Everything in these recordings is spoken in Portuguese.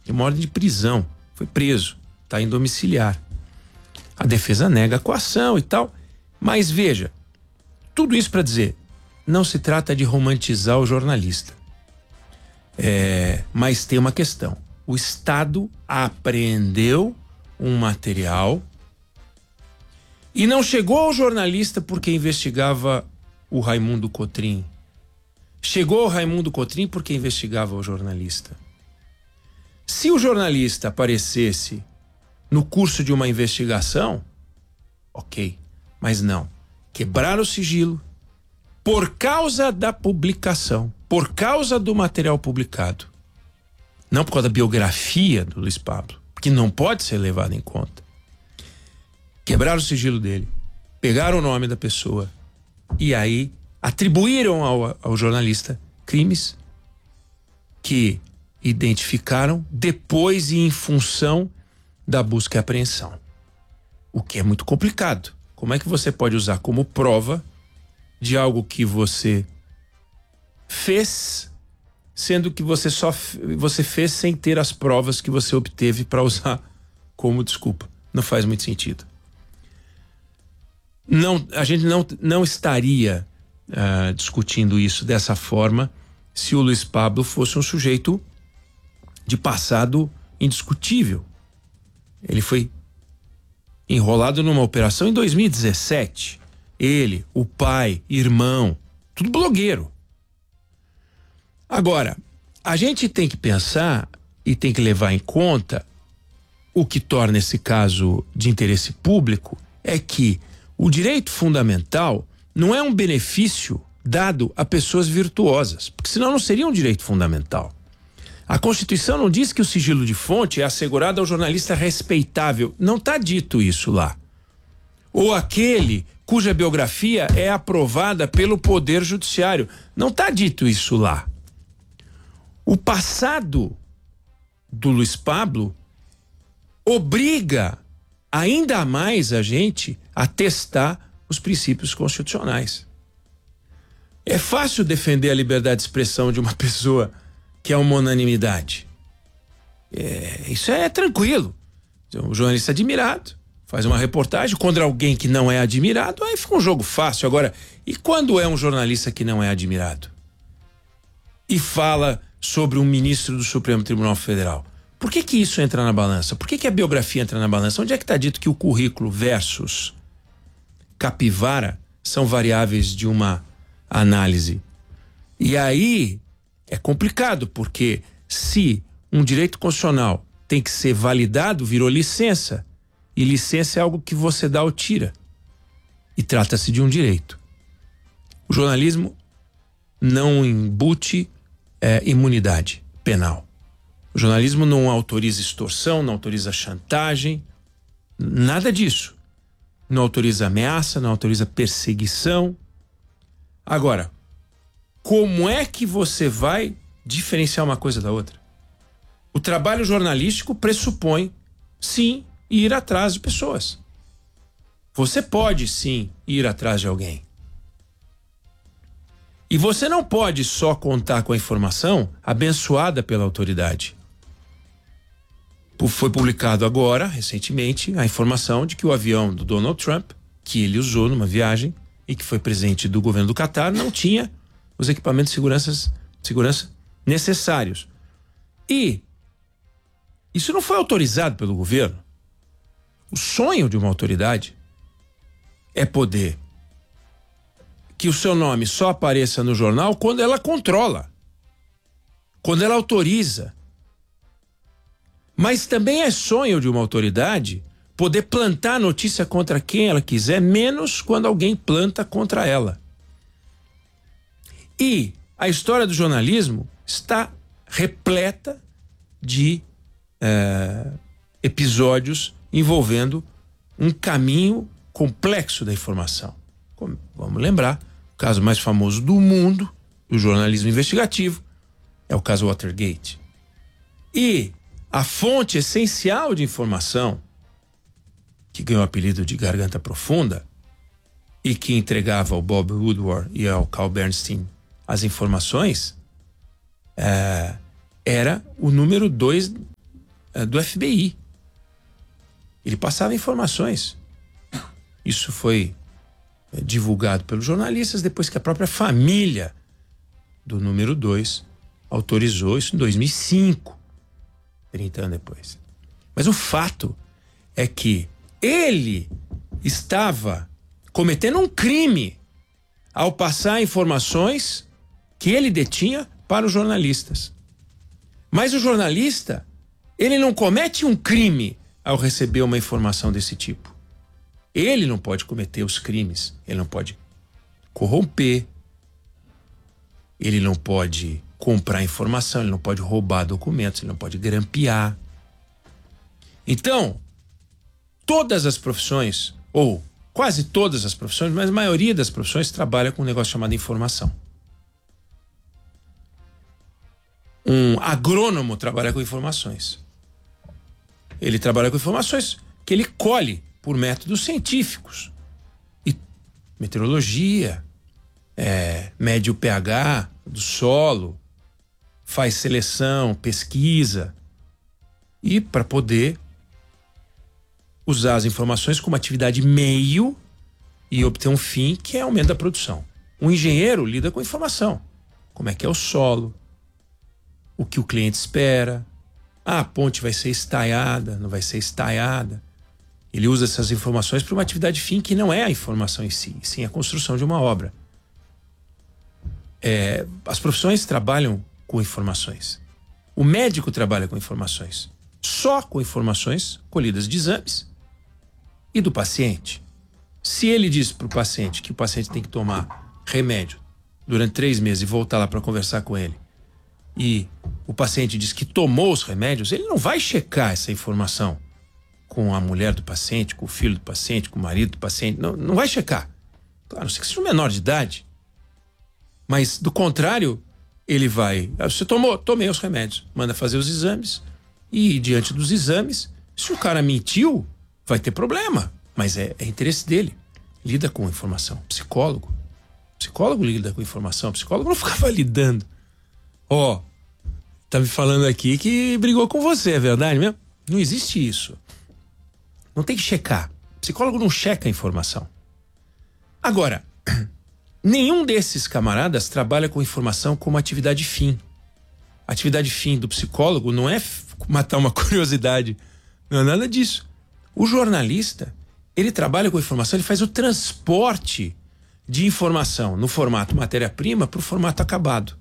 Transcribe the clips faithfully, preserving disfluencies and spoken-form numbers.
tem uma ordem de prisão, foi preso, está em domiciliar. A defesa nega a coação e tal, mas veja, tudo isso para dizer, não se trata de romantizar o jornalista. É, mas tem uma questão. O Estado apreendeu um material e não chegou ao jornalista porque investigava o Raimundo Cotrim. Chegou ao Raimundo Cotrim porque investigava o jornalista. Se o jornalista aparecesse no curso de uma investigação, ok, mas não. Quebraram o sigilo por causa da publicação, por causa do material publicado. Não por causa da biografia do Luiz Pablo, que não pode ser levado em conta. Quebraram o sigilo dele, pegaram o nome da pessoa e aí atribuíram ao, ao jornalista crimes que identificaram depois e em função da busca e apreensão. O que é muito complicado. Como é que você pode usar como prova de algo que você fez, sendo que você só você fez sem ter as provas que você obteve para usar como desculpa? Não faz muito sentido. Não, a gente não, não estaria uh, discutindo isso dessa forma se o Luiz Pablo fosse um sujeito de passado indiscutível. Ele foi enrolado numa operação em dois mil e dezessete. Ele, o pai, irmão, tudo blogueiro. Agora, a gente tem que pensar e tem que levar em conta o que torna esse caso de interesse público é que o direito fundamental não é um benefício dado a pessoas virtuosas, porque senão não seria um direito fundamental. A Constituição não diz que o sigilo de fonte é assegurado ao jornalista respeitável. Não está dito isso lá. Ou aquele cuja biografia é aprovada pelo Poder Judiciário. Não está dito isso lá. O passado do Luiz Pablo obriga ainda mais a gente a testar os princípios constitucionais. É fácil defender a liberdade de expressão de uma pessoa que é uma unanimidade. É, isso é tranquilo. O jornalista é admirado, faz uma reportagem contra alguém que não é admirado, aí fica um jogo fácil. Agora, e quando é um jornalista que não é admirado? E fala sobre um ministro do Supremo Tribunal Federal. Por que que isso entra na balança? Por que que a biografia entra na balança? Onde é que está dito que o currículo versus capivara são variáveis de uma análise? E aí é complicado, porque se um direito constitucional tem que ser validado, virou licença. E licença é algo que você dá ou tira. E trata-se de um direito. O jornalismo não embute é, imunidade penal. O jornalismo não autoriza extorsão, não autoriza chantagem, nada disso. Não autoriza ameaça, não autoriza perseguição. Agora, como é que você vai diferenciar uma coisa da outra? O trabalho jornalístico pressupõe, sim, ir atrás de pessoas. Você pode, sim, ir atrás de alguém. E você não pode só contar com a informação abençoada pela autoridade. Foi publicado agora, recentemente, a informação de que o avião do Donald Trump, que ele usou numa viagem e que foi presente do governo do Catar, não tinha os equipamentos de segurança, segurança necessários. E isso não foi autorizado pelo governo. O sonho de uma autoridade é poder que o seu nome só apareça no jornal quando ela controla, quando ela autoriza. Mas também é sonho de uma autoridade poder plantar notícia contra quem ela quiser, menos quando alguém planta contra ela. E a história do jornalismo está repleta de é, episódios envolvendo um caminho complexo da informação. Como, vamos lembrar, o caso mais famoso do mundo do jornalismo investigativo é o caso Watergate. E a fonte essencial de informação, que ganhou o apelido de Garganta Profunda e que entregava ao Bob Woodward e ao Carl Bernstein as informações, é, era o número dois uh, do F B I. Ele passava informações. Isso foi uh, divulgado pelos jornalistas depois que a própria família do número dois autorizou isso em dois mil e cinco, trinta anos depois. Mas o fato é que ele estava cometendo um crime ao passar informações que ele detinha para os jornalistas. Mas o jornalista, ele não comete um crime ao receber uma informação desse tipo. Ele não pode cometer os crimes, ele não pode corromper, ele não pode comprar informação, ele não pode roubar documentos, ele não pode grampear. Então, todas as profissões, ou quase todas as profissões, mas a maioria das profissões trabalha com um negócio chamado informação. Um agrônomo trabalha com informações. Ele trabalha com informações que ele colhe por métodos científicos. E meteorologia, é, mede o pH do solo, faz seleção, pesquisa. E para poder usar as informações como atividade meio e obter um fim que é aumento da produção. Um engenheiro lida com informação. Como é que é o solo, o que o cliente espera. Ah, a ponte vai ser estaiada, não vai ser estaiada. Ele usa essas informações para uma atividade fim que não é a informação em si, sim a construção de uma obra. É, as profissões trabalham com informações. O médico trabalha com informações. Só com informações colhidas de exames e do paciente. Se ele diz para o paciente que o paciente tem que tomar remédio durante três meses e voltar lá para conversar com ele, e o paciente diz que tomou os remédios, ele não vai checar essa informação com a mulher do paciente, com o filho do paciente, com o marido do paciente, não, não vai checar. Claro, não sei que seja um menor de idade. Mas, do contrário, ele vai... Você tomou? Tomei os remédios. Manda fazer os exames. E, diante dos exames, se o cara mentiu, vai ter problema. Mas é, é interesse dele. Lida com informação. Psicólogo. Psicólogo lida com informação. Psicólogo não fica validando. Ó, oh, tá me falando aqui que brigou com você, é verdade mesmo? Não existe isso. Não tem que checar. Psicólogo não checa a informação. Agora, nenhum desses camaradas trabalha com informação como atividade fim. A atividade fim do psicólogo não é matar uma curiosidade. Não é nada disso. O jornalista, ele trabalha com informação, ele faz o transporte de informação no formato matéria-prima para o formato acabado.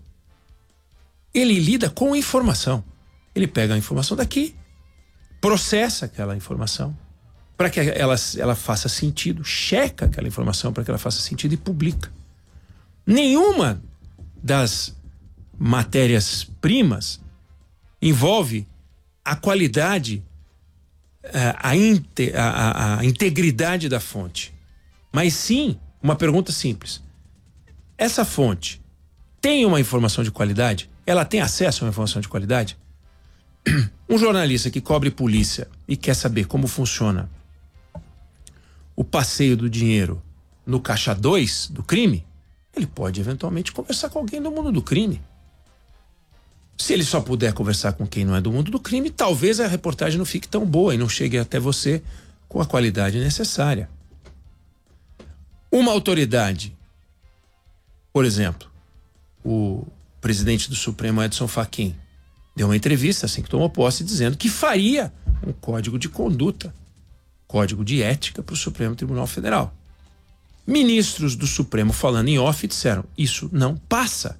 Ele lida com informação. Ele pega a informação daqui, processa aquela informação para que ela, ela faça sentido, checa aquela informação para que ela faça sentido e publica. Nenhuma das matérias-primas envolve a qualidade, a, inte, a, a, a integridade da fonte. Mas sim, uma pergunta simples. Essa fonte tem uma informação de qualidade? Ela tem acesso a uma informação de qualidade? Um jornalista que cobre polícia e quer saber como funciona o passeio do dinheiro no caixa dois do crime, ele pode eventualmente conversar com alguém do mundo do crime. Se ele só puder conversar com quem não é do mundo do crime, talvez a reportagem não fique tão boa e não chegue até você com a qualidade necessária. Uma autoridade, por exemplo, o presidente do Supremo, Edson Fachin, deu uma entrevista assim que tomou posse dizendo que faria um código de conduta, código de ética para o Supremo Tribunal Federal. Ministros do Supremo falando em off disseram, isso não passa.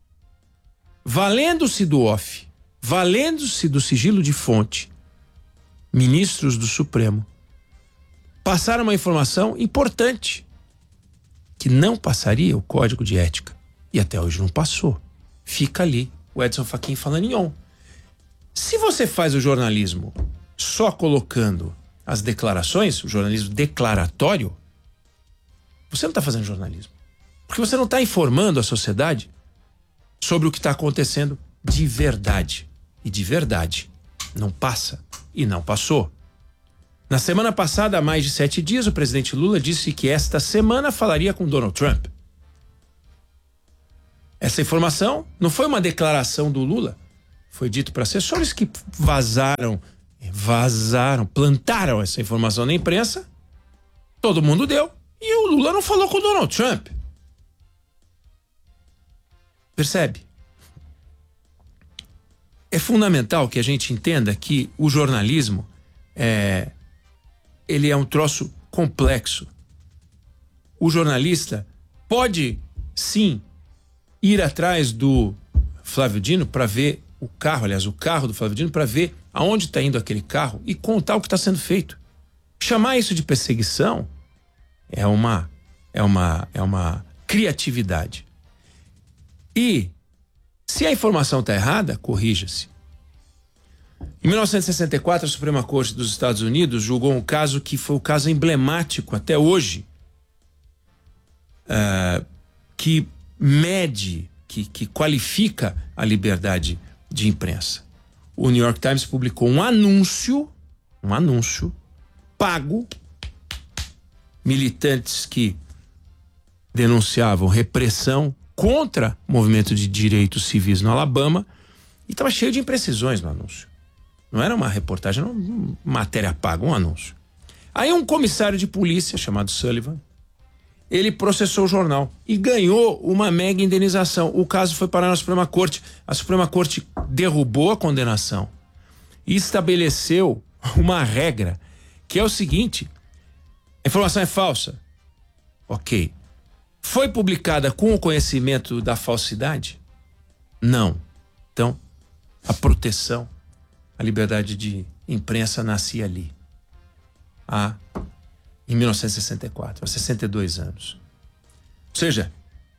Valendo-se do off, valendo-se do sigilo de fonte, ministros do Supremo passaram uma informação importante que não passaria o código de ética. E até hoje não passou. Fica ali o Edson Fachin falando em on. Se você faz o jornalismo só colocando as declarações, o jornalismo declaratório, você não está fazendo jornalismo. Porque você não está informando a sociedade sobre o que está acontecendo de verdade. E de verdade não passa e não passou. Na semana passada, há mais de sete dias, o presidente Lula disse que esta semana falaria com Donald Trump. Essa informação não foi uma declaração do Lula. Foi dito para assessores que vazaram vazaram, plantaram essa informação na imprensa, todo mundo deu, e o Lula não falou com o Donald Trump. Percebe? É fundamental que a gente entenda que o jornalismo é, ele é um troço complexo. O jornalista pode, sim, ir atrás do Flávio Dino para ver o carro, aliás, o carro do Flávio Dino, para ver aonde está indo aquele carro e contar o que está sendo feito. Chamar isso de perseguição é uma, é uma, é uma criatividade. E se a informação está errada, corrija-se. Em mil novecentos e sessenta e quatro, a Suprema Corte dos Estados Unidos julgou um caso que foi o caso emblemático até hoje, uh, que mede, que, que qualifica a liberdade de imprensa. O New York Times publicou um anúncio, um anúncio pago, militantes que denunciavam repressão contra o movimento de direitos civis no Alabama, e estava cheio de imprecisões no anúncio. Não era uma reportagem, era uma matéria paga, um anúncio. Aí um comissário de polícia chamado Sullivan, ele processou o jornal e ganhou uma mega indenização. O caso foi parar na Suprema Corte. A Suprema Corte derrubou a condenação e estabeleceu uma regra, que é o seguinte: a informação é falsa. Ok. Foi publicada com o conhecimento da falsidade? Não. Então, a proteção, a liberdade de imprensa nascia ali. Ah, em mil novecentos e sessenta e quatro, há sessenta e dois anos. Ou seja,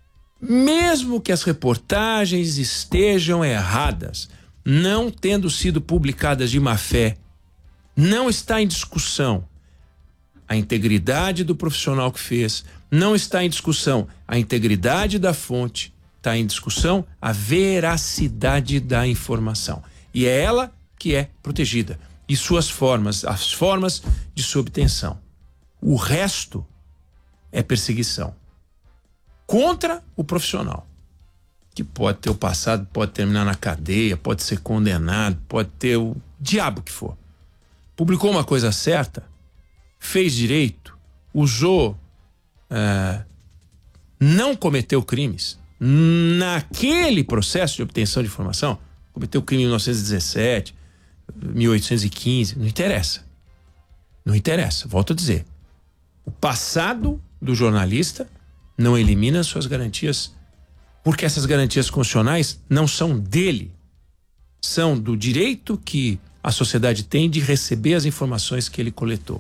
mesmo que as reportagens estejam erradas, não tendo sido publicadas de má fé, não está em discussão a integridade do profissional que fez, não está em discussão a integridade da fonte, está em discussão a veracidade da informação. E é ela que é protegida. E suas formas, as formas de sua obtenção. O resto é perseguição contra o profissional, que pode ter o passado, pode terminar na cadeia, pode ser condenado, pode ter o diabo que for. Publicou uma coisa certa, fez direito, usou, é, não cometeu crimes. Naquele processo de obtenção de informação, cometeu crime em mil novecentos e dezessete, mil oitocentos e quinze, não interessa. Não interessa, volto a dizer. O passado do jornalista não elimina suas garantias, porque essas garantias constitucionais não são dele, são do direito que a sociedade tem de receber as informações que ele coletou.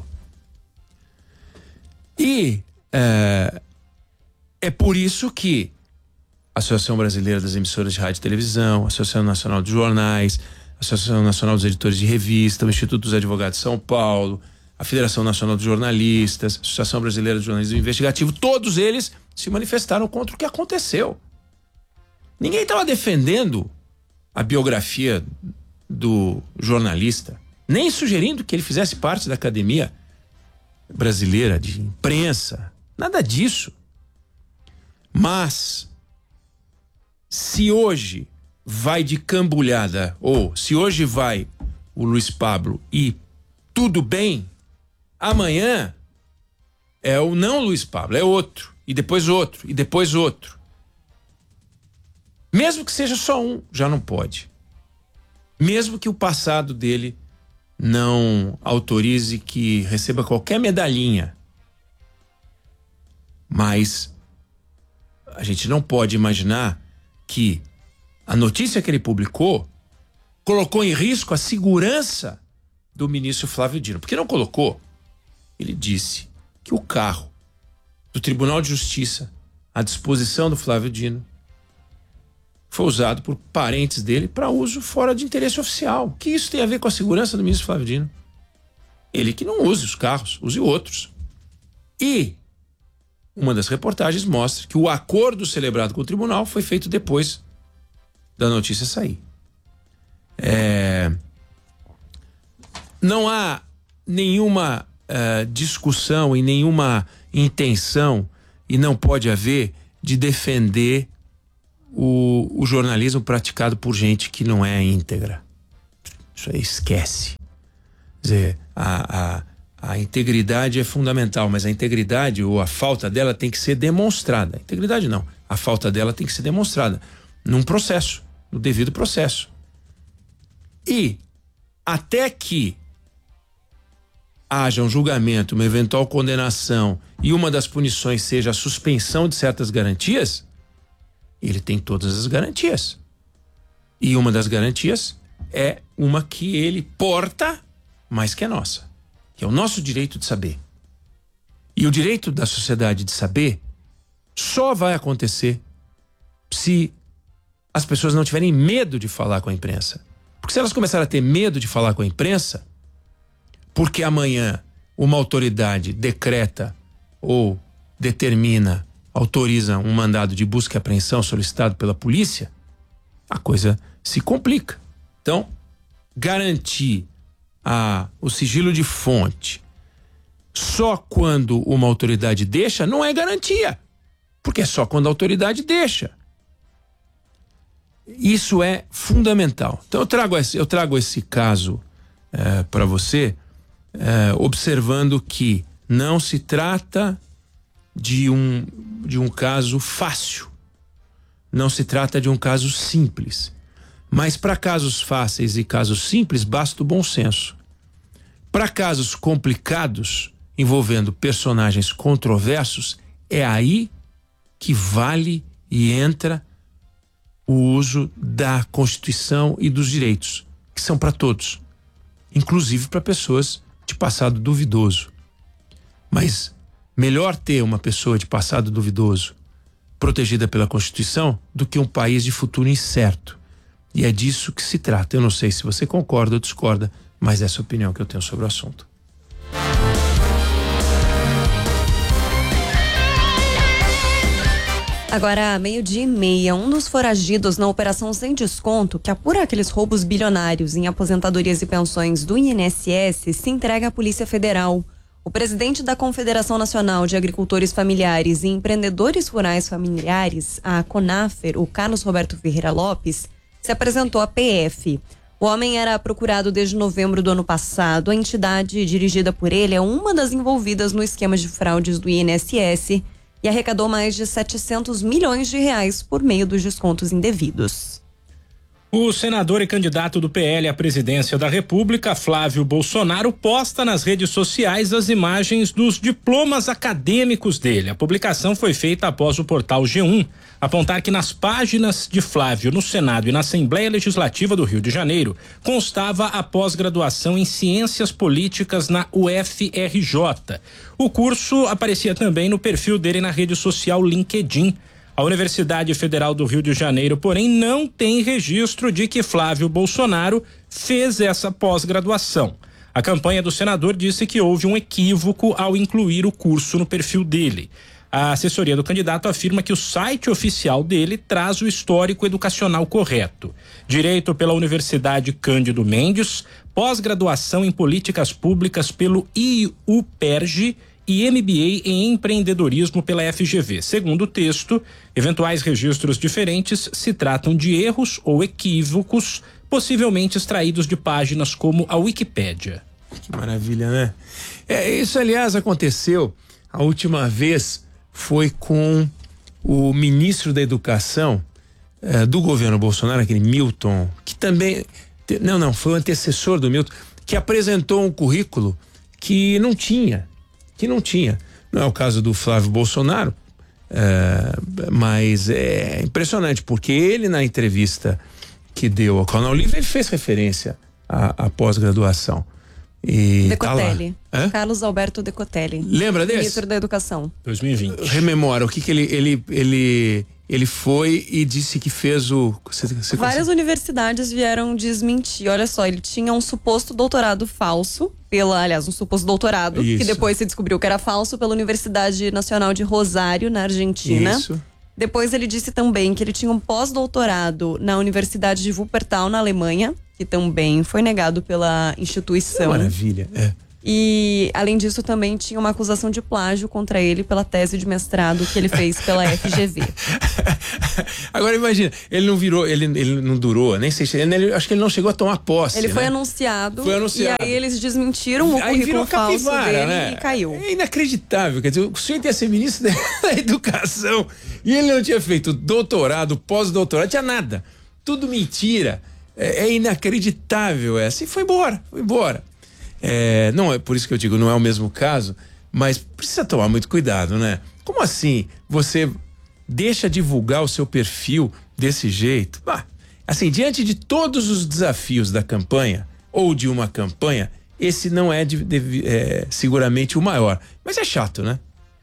E é, é por isso que a Associação Brasileira das Emissoras de Rádio e Televisão, a Associação Nacional de Jornais, a Associação Nacional dos Editores de Revista, o Instituto dos Advogados de São Paulo, a Federação Nacional dos Jornalistas, a Associação Brasileira de Jornalismo Investigativo, todos eles se manifestaram contra o que aconteceu. Ninguém estava defendendo a biografia do jornalista, nem sugerindo que ele fizesse parte da Academia Brasileira de Imprensa, nada disso. Mas se hoje vai de cambulhada, ou se hoje vai o Luiz Pablo e tudo bem, amanhã é o não Luiz Pablo, é outro, e depois outro, e depois outro. Mesmo que seja só um, já não pode. Mesmo que o passado dele não autorize que receba qualquer medalhinha. Mas a gente não pode imaginar que a notícia que ele publicou colocou em risco a segurança do ministro Flávio Dino. Porque não colocou. Ele disse que o carro do Tribunal de Justiça à disposição do Flávio Dino foi usado por parentes dele para uso fora de interesse oficial. O que isso tem a ver com a segurança do ministro Flávio Dino? Ele que não use os carros, use outros. E uma das reportagens mostra que o acordo celebrado com o tribunal foi feito depois da notícia sair. É... Não há nenhuma uh, discussão e nenhuma intenção, e não pode haver, de defender o, o jornalismo praticado por gente que não é íntegra. Isso aí esquece. dizer, a, a, a integridade é fundamental, mas a integridade ou a falta dela tem que ser demonstrada. A integridade não, a falta dela tem que ser demonstrada num processo, no devido processo. E até que haja um julgamento, uma eventual condenação e uma das punições seja a suspensão de certas garantias, ele tem todas as garantias. E uma das garantias é uma que ele porta, mas que é nossa, que é o nosso direito de saber. E o direito da sociedade de saber só vai acontecer se as pessoas não tiverem medo de falar com a imprensa. Porque se elas começarem a ter medo de falar com a imprensa, porque amanhã uma autoridade decreta ou determina, autoriza um mandado de busca e apreensão solicitado pela polícia, a coisa se complica. Então, garantir a, o sigilo de fonte só quando uma autoridade deixa não é garantia, porque é só quando a autoridade deixa. Isso é fundamental. Então eu trago esse, eu trago esse caso é, para você, é, observando que não se trata de um, de um caso fácil, não se trata de um caso simples, mas para casos fáceis e casos simples basta o bom senso. Para casos complicados, envolvendo personagens controversos, é aí que vale e entra o uso da Constituição e dos direitos, que são para todos, inclusive para pessoas de passado duvidoso. Mas melhor ter uma pessoa de passado duvidoso protegida pela Constituição do que um país de futuro incerto. E é disso que se trata. Eu não sei se você concorda ou discorda, mas essa é a opinião que eu tenho sobre o assunto. Agora, meio-dia e meia, um dos foragidos na Operação Sem Desconto, que apura aqueles roubos bilionários em aposentadorias e pensões do I N S S, se entrega à Polícia Federal. O presidente da Confederação Nacional de Agricultores Familiares e Empreendedores Rurais Familiares, a CONAFER, o Carlos Roberto Ferreira Lopes, se apresentou à P F. O homem era procurado desde novembro do ano passado. A entidade dirigida por ele é uma das envolvidas no esquema de fraudes do I N S S e arrecadou mais de setecentos milhões de reais por meio dos descontos indevidos. O senador e candidato do P L à presidência da República, Flávio Bolsonaro, posta nas redes sociais as imagens dos diplomas acadêmicos dele. A publicação foi feita após o portal G um apontar que nas páginas de Flávio no Senado e na Assembleia Legislativa do Rio de Janeiro constava a pós-graduação em Ciências Políticas na U F R J. O curso aparecia também no perfil dele na rede social LinkedIn. A Universidade Federal do Rio de Janeiro, porém, não tem registro de que Flávio Bolsonaro fez essa pós-graduação. A campanha do senador disse que houve um equívoco ao incluir o curso no perfil dele. A assessoria do candidato afirma que o site oficial dele traz o histórico educacional correto. Direito pela Universidade Cândido Mendes, pós-graduação em Políticas Públicas pelo I U P E R J e M B A em empreendedorismo pela F G V. Segundo o texto, eventuais registros diferentes se tratam de erros ou equívocos, possivelmente extraídos de páginas como a Wikipédia. Que maravilha, né? É, isso, aliás, aconteceu a última vez foi com o ministro da Educação eh, do governo Bolsonaro, aquele Milton, que também, não, não, foi o antecessor do Milton, que apresentou um currículo que não tinha, que não tinha. Não é o caso do Flávio Bolsonaro, é, mas é impressionante, porque ele, na entrevista que deu ao Canal Livre, ele fez referência à, à pós-graduação. E Decotelli. Tá Carlos Alberto Decotelli. Lembra desse? Ministro da Educação. dois mil e vinte. Rememora o que que ele ele ele ele foi e disse que fez o você, você Várias consegue? universidades vieram desmentir. Olha só, ele tinha um suposto doutorado falso pela, aliás, um suposto doutorado Isso. que depois se descobriu que era falso pela Universidade Nacional de Rosário, na Argentina. Isso. Depois ele disse também que ele tinha um pós-doutorado na Universidade de Wuppertal, na Alemanha, que também foi negado pela instituição. Maravilha, é. E, além disso, também tinha uma acusação de plágio contra ele pela tese de mestrado que ele fez pela F G V. Agora imagina, ele não virou, ele, ele não durou, nem sei se ele, acho que ele não chegou a tomar posse. Ele né? foi anunciado, foi anunciado. E aí eles desmentiram o aí currículo falso capivara, dele, né? e caiu. É inacreditável, quer dizer, o senhor ia ser ministro da Educação e ele não tinha feito doutorado, pós-doutorado, tinha nada. Tudo mentira. É, é inacreditável essa. E foi embora, foi embora. É, não é por isso que eu digo, não é o mesmo caso, mas precisa tomar muito cuidado, né? Como assim você deixa divulgar o seu perfil desse jeito? Bah, assim, diante de todos os desafios da campanha ou de uma campanha, esse não é, de, de, é seguramente o maior, mas é chato, né?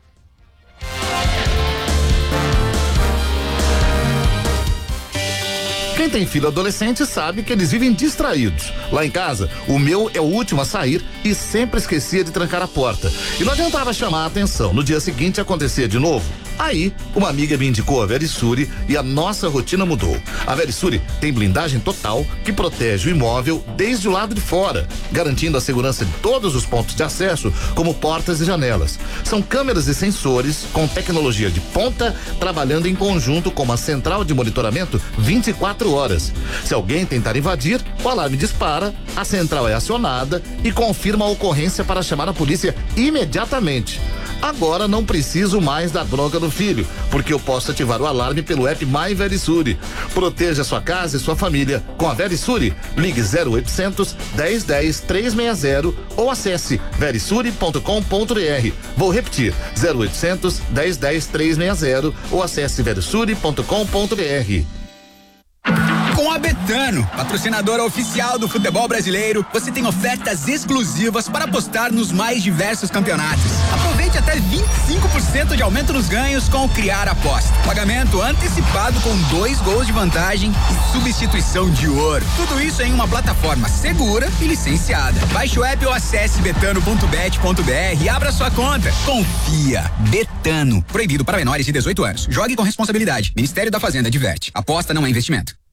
Quem tem filho adolescente sabe que eles vivem distraídos. Lá em casa, o meu é o último a sair e sempre esquecia de trancar a porta. E não adiantava chamar a atenção. No dia seguinte acontecia de novo. Aí, uma amiga me indicou a Verisure e a nossa rotina mudou. A Verisure tem blindagem total que protege o imóvel desde o lado de fora, garantindo a segurança de todos os pontos de acesso, como portas e janelas. São câmeras e sensores com tecnologia de ponta, trabalhando em conjunto com uma central de monitoramento vinte e quatro horas. Se alguém tentar invadir, o alarme dispara, a central é acionada e confirma a ocorrência para chamar a polícia imediatamente. Agora não preciso mais da bronca do filho, porque eu posso ativar o alarme pelo app My Verisure. Proteja sua casa e sua família com a Verisure. Ligue zero oitocentos, dez, dez, trezentos e sessenta ou acesse verisure ponto com ponto br. Vou repetir, zero oitocentos, dez, dez, trezentos e sessenta ou acesse verisure ponto com ponto br. Com a Betano, patrocinadora oficial do futebol brasileiro, você tem ofertas exclusivas para apostar nos mais diversos campeonatos. Aproveite até vinte e cinco por cento de aumento nos ganhos com o Criar Aposta. Pagamento antecipado com dois gols de vantagem e substituição de ouro. Tudo isso em uma plataforma segura e licenciada. Baixe o app ou acesse betano ponto bet ponto br e abra sua conta. Confia. Betano. Proibido para menores de dezoito anos. Jogue com responsabilidade. Ministério da Fazenda adverte. Aposta não é investimento.